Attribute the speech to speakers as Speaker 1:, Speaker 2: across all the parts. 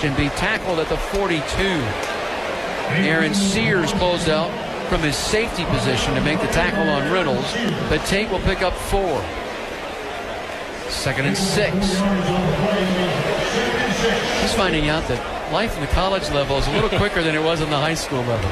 Speaker 1: and be tackled at the 42. Aaron Sears closed out from his safety position to make the tackle on Reynolds, but Tate will pick up 4. 2nd and 6. He's finding out that life in the college level is a little quicker than it was in the high school level.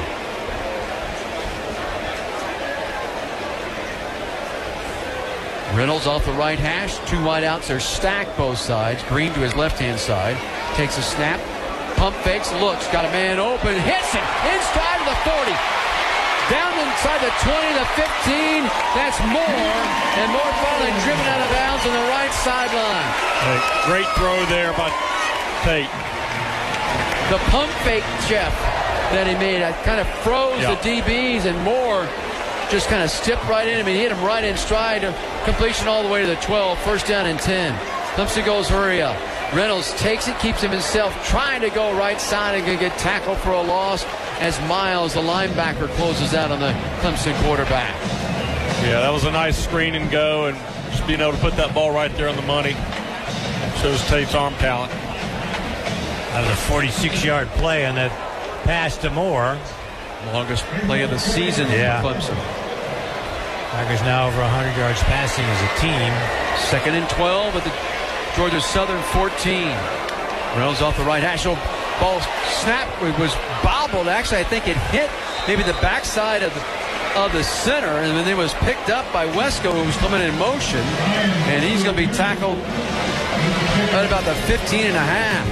Speaker 1: Reynolds off the right hash. 2 wideouts are stacked both sides. Green to his left-hand side. Takes a snap. Pump fakes. Looks. Got a man open. Hits it. Inside of the 40. Down inside the 20, the 15. That's Moore. And Moore finally driven out of bounds on the right sideline.
Speaker 2: Great throw there by Tate.
Speaker 1: The pump fake, Jeff, that he made, kind of froze the DBs, and Moore just kind of stepped right in. I mean, he hit him right in stride. Completion all the way to the 12. 1st down and 10. Clemson goes hurry up. Reynolds takes it, keeps him himself, trying to go right side and get tackled for a loss as Miles, the linebacker, closes out on the Clemson quarterback.
Speaker 2: Yeah, that was a nice screen and go, and just being able to put that ball right there on the money shows Tate's arm talent.
Speaker 3: That was a 46-yard play on that pass to Moore.
Speaker 1: Longest play of the season for Clemson.
Speaker 3: Tigers now over 100 yards passing as a team.
Speaker 1: 2nd and 12 at the Georgia Southern 14. Reynolds off the right hash. Ball snap was bobbled. Actually, I think it hit maybe the backside of the center, and then it was picked up by Wesco, who was coming in motion, and he's going to be tackled at about the 15 and a half.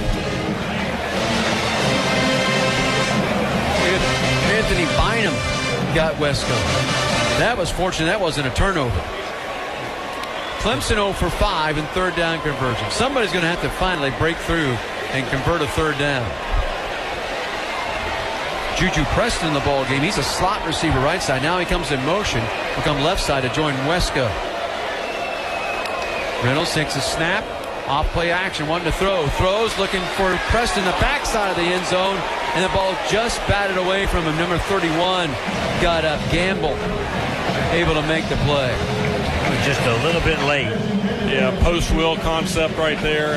Speaker 1: Anthony Bynum got Wesco. That was fortunate. That wasn't a turnover. Clemson 0 for 5 in 3rd down conversion. Somebody's going to have to finally break through and convert a 3rd down. Juju Preston in the ball game. He's a slot receiver right side. Now he comes in motion. Will come left side to join Wesco. Reynolds takes a snap. Off play action. Wanting to throw. Throws. Looking for Preston. The backside of the end zone. And the ball just batted away from him. Number 31 got up. Gamble able to make the play.
Speaker 3: Just a little bit late.
Speaker 2: Yeah, post-will concept right there.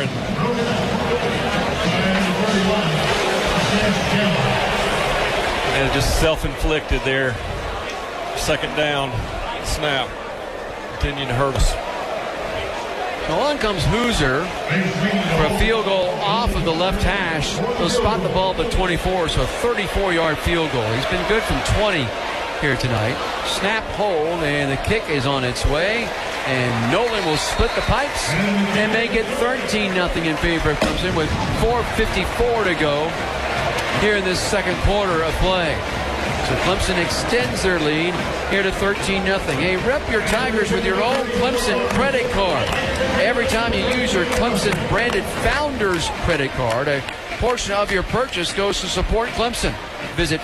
Speaker 2: And just self-inflicted there. 2nd down. Snap. Continuing to hurt us.
Speaker 1: Along comes Hooser for a field goal off of the left hash. He'll spot the ball at the 24, so a 34-yard field goal. He's been good from 20 here tonight. Snap hold, and the kick is on its way. And Nolan will split the pipes and make it 13-0 in favor of Clemson with 4:54 to go here in this 2nd quarter of play. So Clemson extends their lead here to 13-0. Hey, rep your Tigers with your own Clemson credit card. Every time you use your Clemson branded Founders credit card, a portion of your purchase goes to support Clemson. Visit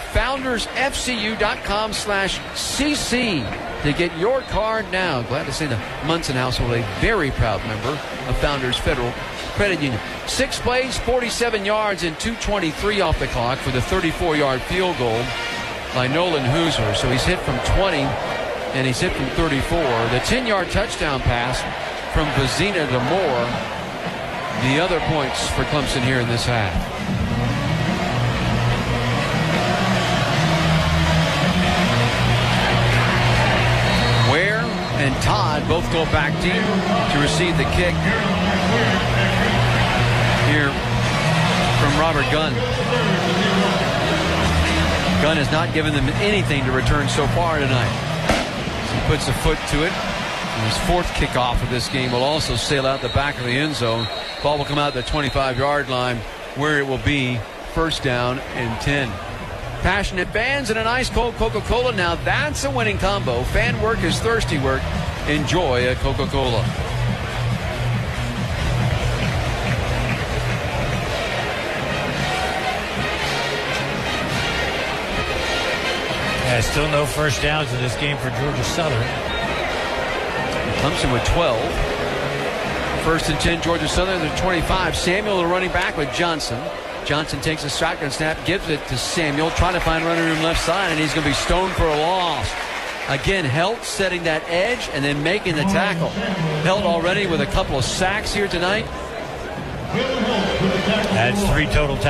Speaker 1: foundersfcu.com/cc to get your card now. Glad to say the Munson household, a very proud member of Founders Federal Credit Union. 6 plays, 47 yards, and 2:23 off the clock for the 34-yard field goal by Nolan Hooser. So he's hit from 20 and he's hit from 34. The 10-yard touchdown pass from Vizina to Moore. The other points for Clemson here in this half. Ware and Todd both go back deep to receive the kick here from Robert Gunn. Gunn has not given them anything to return so far tonight. So he puts a foot to it. And his 4th kickoff of this game will also sail out the back of the end zone. Ball will come out the 25-yard line where it will be 1st down and 10. Passionate fans and an ice cold Coca-Cola. Now that's a winning combo. Fan work is thirsty work. Enjoy a Coca-Cola.
Speaker 3: Still no 1st downs in this game for Georgia Southern.
Speaker 1: Clemson with 12. 1st and 10, Georgia Southern at 25. Samuel, the running back, with Johnson. Johnson takes a shotgun snap, gives it to Samuel, trying to find running room left side, and he's going to be stoned for a loss. Again, Helt setting that edge and then making the tackle. Helt already with a couple of sacks here tonight.
Speaker 3: That's 3 total